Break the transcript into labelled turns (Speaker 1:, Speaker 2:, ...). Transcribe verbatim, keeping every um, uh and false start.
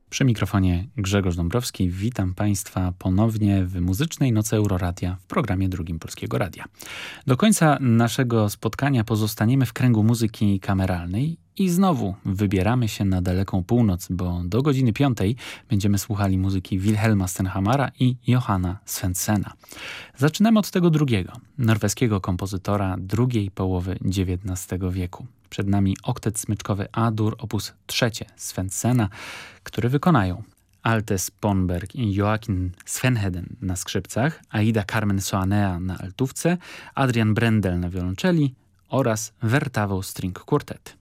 Speaker 1: Przy mikrofonie Grzegorz Dąbrowski. Witam Państwa ponownie w Muzycznej Nocy Euroradia w programie Drugim Polskiego Radia. Do końca naszego spotkania pozostaniemy w kręgu muzyki kameralnej i znowu wybieramy się na daleką północ, bo do godziny piątej będziemy słuchali muzyki Wilhelma Stenhammara i Johanna Svenssena. Zaczynamy od tego drugiego, norweskiego kompozytora drugiej połowy dziewiętnastego wieku. Przed nami oktet smyczkowy A-dur op. trzy Svenssena, który wykonają Alte Sponberg i Joachim Svenheden na skrzypcach, Aida Carmen Soanea na altówce, Adrian Brendel na wiolonczeli oraz Vertavo String Quartet.